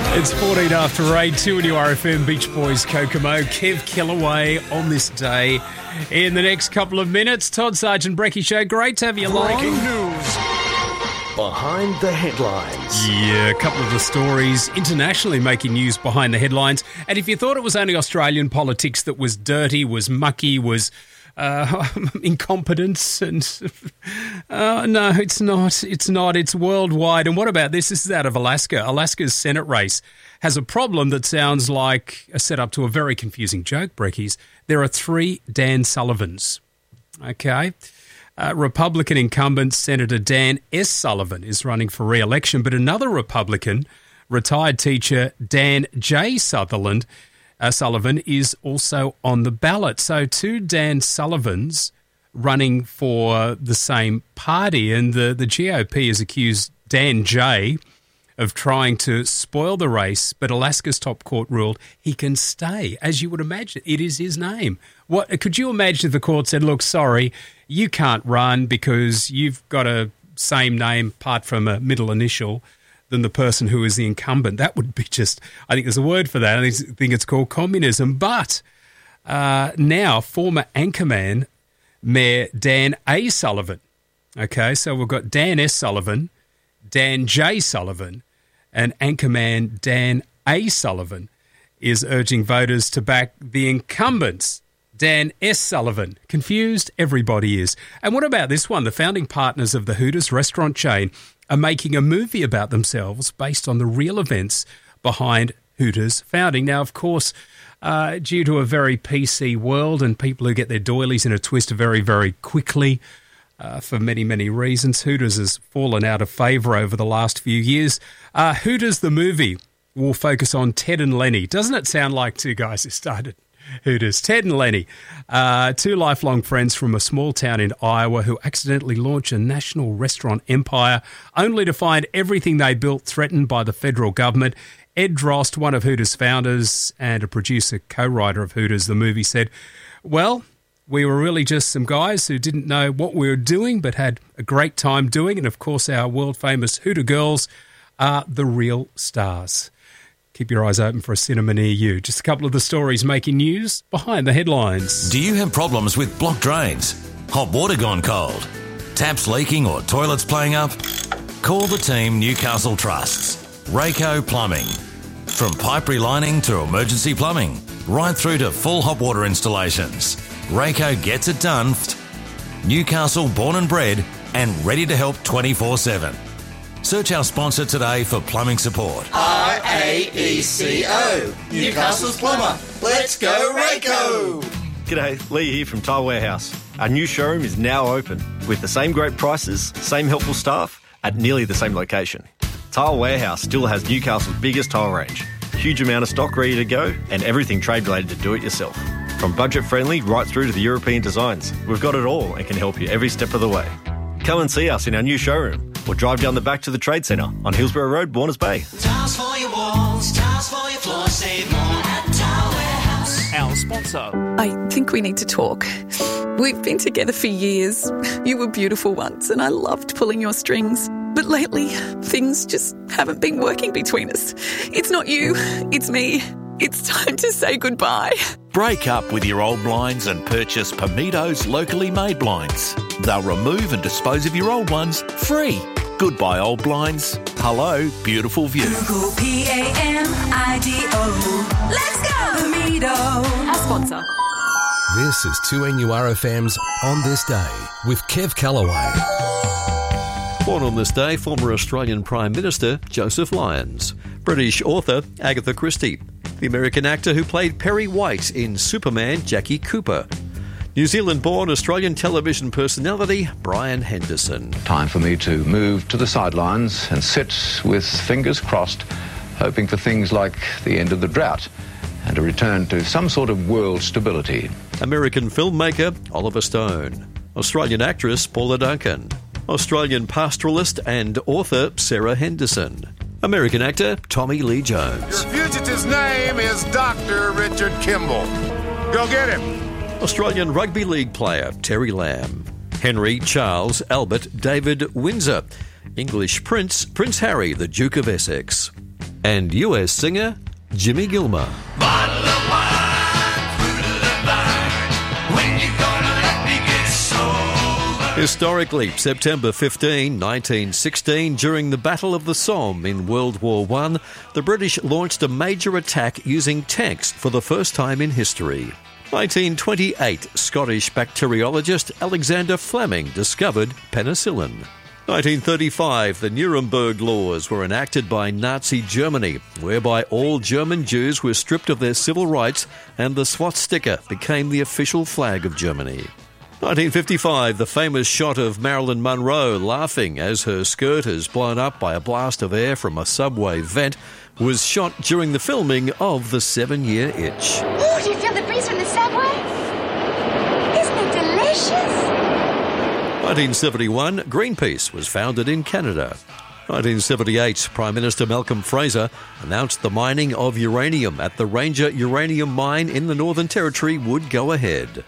It's 14 after 8, 2 in RFM, Beach Boys, Kokomo, Kev Kellaway on this day. In the next couple of minutes, Todd Sargent, Brecky Show. Great to have you along. Breaking news. Behind the headlines. Yeah, a couple of the stories internationally making news behind the headlines. And if you thought it was only Australian politics that was dirty, was mucky, was incompetence, and no, it's not. It's worldwide. And what about this? This is out of Alaska. Alaska's Senate race has a problem that sounds like a setup to a very confusing joke, Breckies. There are 3 Dan Sullivans. Okay. Republican incumbent Senator Dan S. Sullivan is running for re-election, but another Republican, retired teacher Dan J. Sullivan, is also on the ballot. So 2 Dan Sullivans running for the same party, and the GOP has accused Dan J. of trying to spoil the race, but Alaska's top court ruled he can stay. As you would imagine, it is his name. What could you imagine if the court said, look, sorry, you can't run because you've got a same name apart from a middle initial than the person who is the incumbent? That would be just, I think there's a word for that. I think it's called communism. But now former Anchorman Mayor Dan A. Sullivan. Okay, so we've got Dan S. Sullivan, Dan J. Sullivan, and Anchorman Dan A. Sullivan is urging voters to back the incumbents, Dan S. Sullivan. Confused? Everybody is. And what about this one? The founding partners of the Hooters restaurant chain are making a movie about themselves based on the real events behind Hooters' founding. Now, of course, due to a very PC world and people who get their doilies in a twist very, very quickly, for many, many reasons, Hooters has fallen out of favour over the last few years. Hooters the movie will focus on Ted and Lenny. Doesn't it sound like 2 guys who started Hooters? Ted and Lenny, 2 lifelong friends from a small town in Iowa who accidentally launch a national restaurant empire only to find everything they built threatened by the federal government. Ed Drost, one of Hooters' founders and a producer, co-writer of Hooters the movie, said, well, we were really just some guys who didn't know what we were doing but had a great time doing. And, of course, our world-famous Hooter girls are the real stars. Keep your eyes open for a cinema near you. Just a couple of the stories making news behind the headlines. Do you have problems with blocked drains, hot water gone cold, taps leaking or toilets playing up? Call the team Newcastle Trusts. Rayco Plumbing. From pipe relining to emergency plumbing, right through to full hot water installations. Rayco gets it done. Newcastle born and bred and ready to help 24/7. Search our sponsor today for plumbing support. RAECO, Newcastle's plumber. Let's go Rayco! G'day, Lee here from Tile Warehouse. Our new showroom is now open with the same great prices, same helpful staff at nearly the same location. Tile Warehouse still has Newcastle's biggest tile range, huge amount of stock ready to go, and everything trade related to do it yourself. From budget friendly right through to the European designs, we've got it all and can help you every step of the way. Come and see us in our new showroom or drive down the back to the Trade Centre on Hillsborough Road, Warners Bay. Tiles for your walls, tiles for your floors, save more at Tile Warehouse. Our sponsor. I think we need to talk. We've been together for years. You were beautiful once and I loved pulling your strings. But lately, things just haven't been working between us. It's not you, it's me. It's time to say goodbye. Break up with your old blinds and purchase Pamido's locally made blinds. They'll remove and dispose of your old ones free. Goodbye, old blinds. Hello, beautiful view. Google PAMIDO. Let's go! Pamido. Our sponsor. This is 2NURFM's On This Day with Kev Kellaway. Born on this day, former Australian Prime Minister Joseph Lyons. British author Agatha Christie. The American actor who played Perry White in Superman, Jackie Cooper. New Zealand-born Australian television personality Brian Henderson. Time for me to move to the sidelines and sit with fingers crossed, hoping for things like the end of the drought and a return to some sort of world stability. American filmmaker Oliver Stone. Australian actress Paula Duncan. Australian pastoralist and author Sarah Henderson. American actor Tommy Lee Jones. Your fugitive's name is Dr. Richard Kimball. Go get him. Australian rugby league player Terry Lamb. Henry Charles Albert David Windsor. English Prince Harry, the Duke of Essex. and US singer Jimmy Gilmer. Bottle of wine, fruit of the vine. When you gonna let me get sober? Historically, September 15, 1916, during the Battle of the Somme in World War I, the British launched a major attack using tanks for the first time in history. 1928, Scottish bacteriologist Alexander Fleming discovered penicillin. 1935, the Nuremberg Laws were enacted by Nazi Germany, whereby all German Jews were stripped of their civil rights and the swastika became the official flag of Germany. 1955, the famous shot of Marilyn Monroe laughing as her skirt is blown up by a blast of air from a subway vent was shot during the filming of The 7-Year Itch. Oh, do you feel the breeze from the subway? Isn't it delicious? 1971, Greenpeace was founded in Canada. 1978, Prime Minister Malcolm Fraser announced the mining of uranium at the Ranger Uranium Mine in the Northern Territory would go ahead.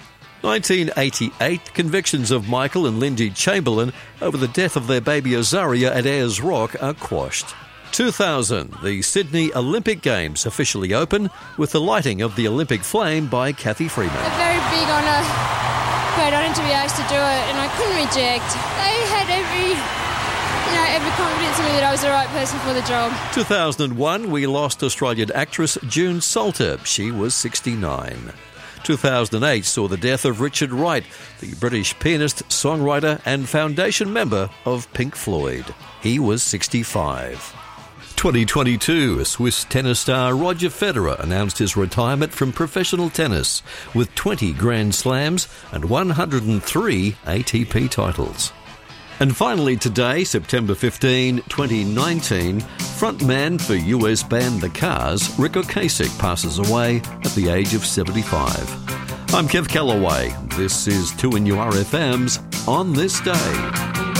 1988, convictions of Michael and Lindy Chamberlain over the death of their baby Azaria at Ayers Rock are quashed. 2000, the Sydney Olympic Games officially open with the lighting of the Olympic flame by Kathy Freeman. A very big honour, great honour to be asked to do it, and I couldn't reject. They had every confidence in me that I was the right person for the job. 2001, we lost Australian actress June Salter. She was 69. 2008 saw the death of Richard Wright, the British pianist, songwriter and foundation member of Pink Floyd. He was 65. 2022, Swiss tennis star Roger Federer announced his retirement from professional tennis with 20 Grand Slams and 103 ATP titles. And finally today, September 15, 2019, frontman for US band The Cars, Rick Ocasek, passes away at the age of 75. I'm Kev Callaway. This is 2NURFM's On This Day.